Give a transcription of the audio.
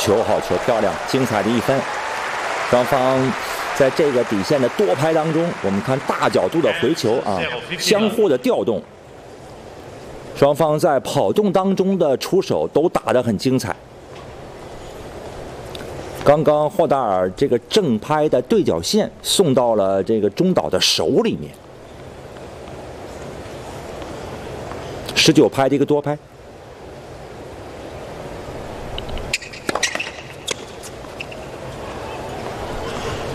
球，好球，漂亮，精彩的一分。双方在这个底线的多拍当中，我们看大角度的回球啊，相互的调动。双方在跑动当中的出手都打得很精彩。刚刚霍达尔这个正拍的对角线送到了这个中岛的手里面。19拍的一个多拍。